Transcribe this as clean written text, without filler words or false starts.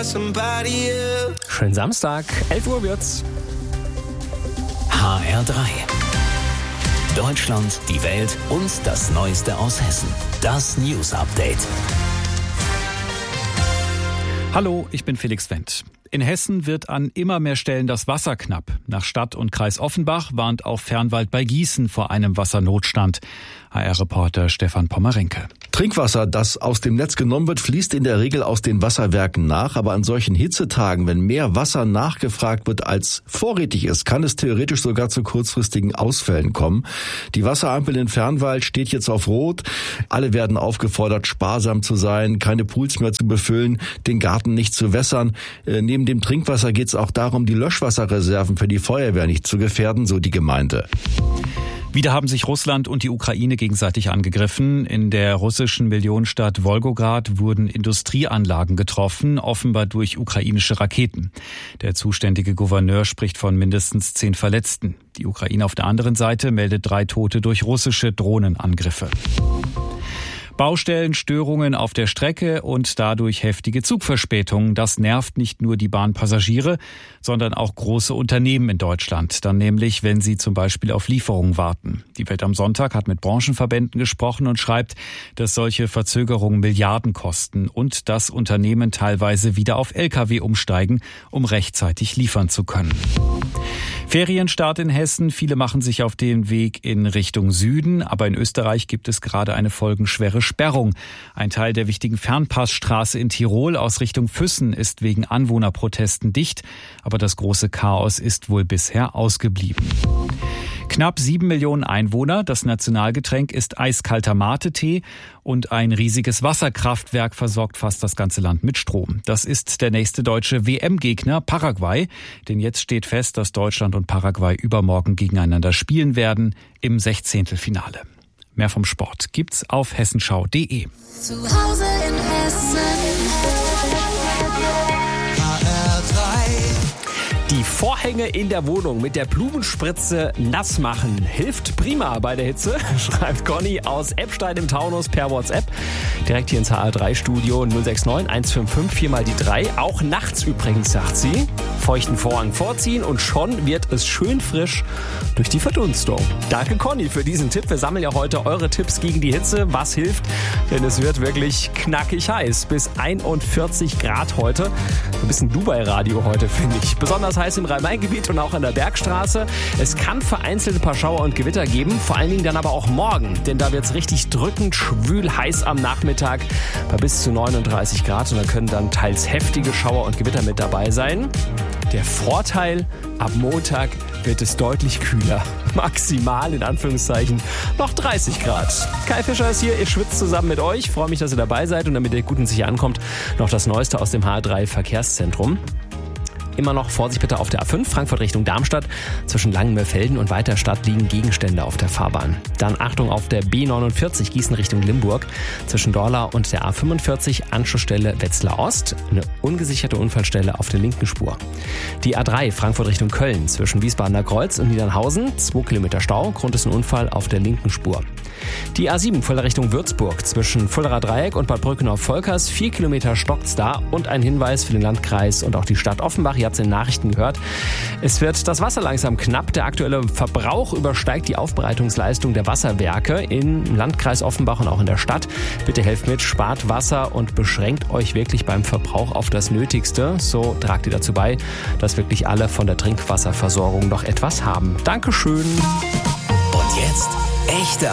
Schönen Samstag, 11 Uhr wird's. HR3. Deutschland, die Welt und das Neueste aus Hessen. Das News Update. Hallo, ich bin Felix Wendt. In Hessen wird an immer mehr Stellen das Wasser knapp. Nach Stadt und Kreis Offenbach warnt auch Fernwald bei Gießen vor einem Wassernotstand. HR-Reporter Stefan Pommerenke. Trinkwasser, das aus dem Netz genommen wird, fließt in der Regel aus den Wasserwerken nach. Aber an solchen Hitzetagen, wenn mehr Wasser nachgefragt wird, als vorrätig ist, kann es theoretisch sogar zu kurzfristigen Ausfällen kommen. Die Wasserampel in Fernwald steht jetzt auf Rot. Alle werden aufgefordert, sparsam zu sein, keine Pools mehr zu befüllen, den Garten nicht zu wässern. Neben dem Trinkwasser geht es auch darum, die Löschwasserreserven für die Feuerwehr nicht zu gefährden, so die Gemeinde. Wieder haben sich Russland und die Ukraine gegenseitig angegriffen. In der russischen Millionenstadt Wolgograd wurden Industrieanlagen getroffen, offenbar durch ukrainische Raketen. Der zuständige Gouverneur spricht von mindestens 10 Verletzten. Die Ukraine auf der anderen Seite meldet 3 Tote durch russische Drohnenangriffe. Baustellen, Störungen auf der Strecke und dadurch heftige Zugverspätungen. Das nervt nicht nur die Bahnpassagiere, sondern auch große Unternehmen in Deutschland. Dann nämlich, wenn sie zum Beispiel auf Lieferungen warten. Die Welt am Sonntag hat mit Branchenverbänden gesprochen und schreibt, dass solche Verzögerungen Milliarden kosten und dass Unternehmen teilweise wieder auf Lkw umsteigen, um rechtzeitig liefern zu können. Ferienstart in Hessen. Viele machen sich auf den Weg in Richtung Süden, aber in Österreich gibt es gerade eine folgenschwere Sperrung. Ein Teil der wichtigen Fernpassstraße in Tirol aus Richtung Füssen ist wegen Anwohnerprotesten dicht, aber das große Chaos ist wohl bisher ausgeblieben. Knapp 7 Millionen Einwohner. Das Nationalgetränk ist eiskalter Mate-Tee und ein riesiges Wasserkraftwerk versorgt fast das ganze Land mit Strom. Das ist der nächste deutsche WM-Gegner Paraguay. Denn jetzt steht fest, dass Deutschland und Paraguay übermorgen gegeneinander spielen werden im 16. Finale. Mehr vom Sport gibt's auf hessenschau.de. Zu Hause in Hessen. Die Vorhänge in der Wohnung mit der Blumenspritze nass machen hilft prima bei der Hitze, schreibt Conny aus Eppstein im Taunus per WhatsApp. Direkt hier ins HR3-Studio 069 155 4 mal die 3. Auch nachts übrigens, sagt sie. Feuchten Vorhang vorziehen und schon wird es schön frisch durch die Verdunstung. Danke Conny für diesen Tipp. Wir sammeln ja heute eure Tipps gegen die Hitze. Was hilft? Denn es wird wirklich knackig heiß. Bis 41 Grad heute. Ein bisschen Dubai-Radio heute, finde ich. Besonders heiß im Rhein-Main-Gebiet und auch an der Bergstraße. Es kann vereinzelt ein paar Schauer und Gewitter geben, vor allen Dingen dann aber auch morgen, denn da wird es richtig drückend, schwül heiß am Nachmittag bei bis zu 39 Grad und da können dann teils heftige Schauer und Gewitter mit dabei sein. Der Vorteil, ab Montag wird es deutlich kühler. Maximal, in Anführungszeichen, noch 30 Grad. Kai Fischer ist hier, ihr schwitzt zusammen mit euch. Ich freue mich, dass ihr dabei seid und damit ihr gut und sicher ankommt, noch das Neueste aus dem HR3 Verkehrszentrum. Immer noch Vorsicht bitte auf der A5, Frankfurt Richtung Darmstadt. Zwischen Langenmörfelden und Weiterstadt liegen Gegenstände auf der Fahrbahn. Dann Achtung auf der B49 Gießen Richtung Limburg. Zwischen Dorla und der A45 Anschlussstelle Wetzlar Ost. Eine ungesicherte Unfallstelle auf der linken Spur. Die A3 Frankfurt Richtung Köln. Zwischen Wiesbadener Kreuz und Niedernhausen. 2 Kilometer Stau. Grund ist ein Unfall auf der linken Spur. Die A7 Fulda Richtung Würzburg. Zwischen Fuldaer Dreieck und Bad Brückenau-Volkers. 4 Kilometer stockt's da. Und ein Hinweis für den Landkreis und auch die Stadt Offenbach. Ihr habt es in den Nachrichten gehört. Es wird das Wasser langsam knapp. Der aktuelle Verbrauch übersteigt die Aufbereitungsleistung der Wasserwerke im Landkreis Offenbach und auch in der Stadt. Bitte helft mit, spart Wasser und beschränkt euch wirklich beim Verbrauch auf das Nötigste. So tragt ihr dazu bei, dass wirklich alle von der Trinkwasserversorgung noch etwas haben. Dankeschön. Und jetzt echte